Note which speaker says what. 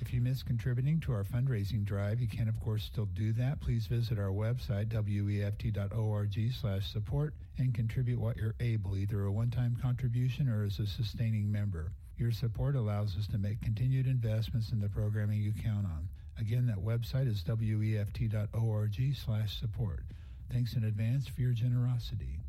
Speaker 1: If you miss contributing to our fundraising drive, you can, of course, still do that. Please visit our website, weft.org/support, and contribute what you're able, either a one-time contribution or as a sustaining member. Your support allows us to make continued investments in the programming you count on. Again, that website is weft.org/support. Thanks in advance for your generosity.